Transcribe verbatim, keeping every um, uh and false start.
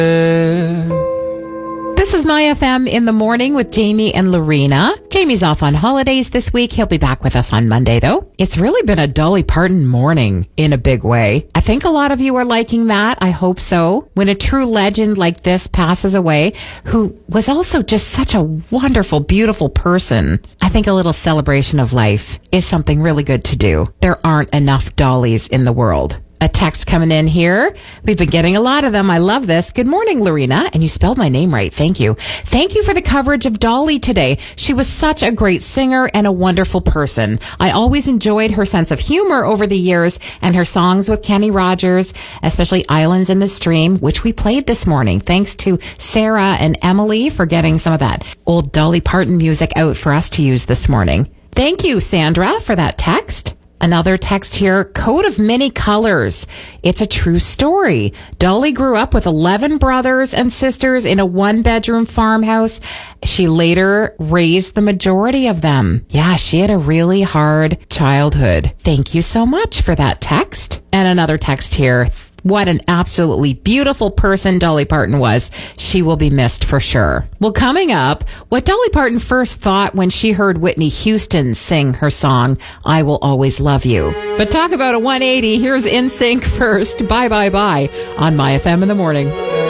This is My F M in the morning with Jamie and Lorena. Jamie's off on holidays this week. He'll be back with us on Monday, though. It's really been a Dolly Parton morning in a big way. I think a lot of you are liking that. I hope so. When a true legend like this passes away, who was also just such a wonderful, beautiful person, I think a little celebration of life is something really good to do. There aren't enough Dollys in the world. A text coming in here. We've been getting a lot of them. I love this. Good morning, Lorena. And you spelled my name right. Thank you. Thank you for the coverage of Dolly today. She was such a great singer and a wonderful person. I always enjoyed her sense of humor over the years and her songs with Kenny Rogers, especially Islands in the Stream, which we played this morning. Thanks to Sarah and Emily for getting some of that old Dolly Parton music out for us to use this morning. Thank you, Sandra, for that text. Another text here, Coat of Many Colors. It's a true story. Dolly grew up with eleven brothers and sisters in a one-bedroom farmhouse. She later raised the majority of them. Yeah, she had a really hard childhood. Thank you so much for that text. And another text here. What an absolutely beautiful person Dolly Parton was. She will be missed for sure. Well, coming up, what Dolly Parton first thought when she heard Whitney Houston sing her song, I Will Always Love You. But talk about a one eighty. Here's N Sync first. Bye, bye, bye on My F M in the morning.